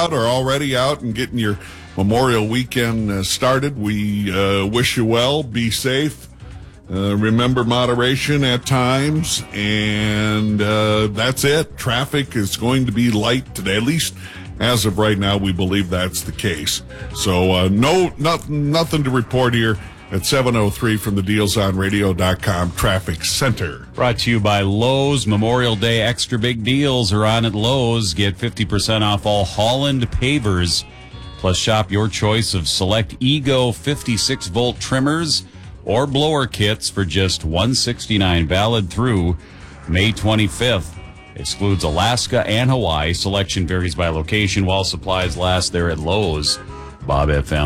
out or already out and getting your Memorial Weekend started, we wish you well. Be safe. Remember moderation at times. And that's it. Traffic is going to be light today. At least as of right now, we believe that's the case. So nothing to report here at 7:03 from the DealsOnRadio.com Traffic Center. Brought to you by Lowe's. Memorial Day extra big deals are on at Lowe's. Get 50% off all Holland pavers. Plus, shop your choice of select Ego 56-volt trimmers or blower kits for just $169, valid through May 25th. Excludes Alaska and Hawaii. Selection varies by location while supplies last there at Lowe's. Bob FM.